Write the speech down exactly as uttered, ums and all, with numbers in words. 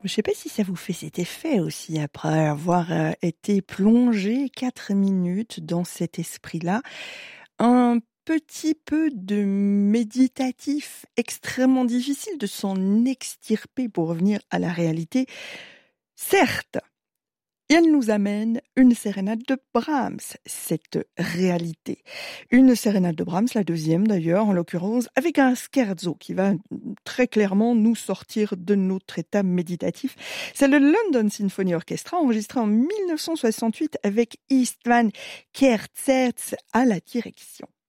Je ne sais pas si ça vous fait cet effet aussi après avoir euh, été plongé quatre minutes dans cet esprit-là. Un petit peu de méditatif extrêmement difficile de s'en extirper pour revenir à la réalité. Certes, elle nous amène une sérénade de Brahms, cette réalité. Une sérénade de Brahms, la deuxième d'ailleurs, en l'occurrence, avec un scherzo qui va très clairement nous sortir de notre état méditatif. C'est le London Symphony Orchestra, enregistré en mille neuf cent soixante-huit avec Istvan Kertész à la direction.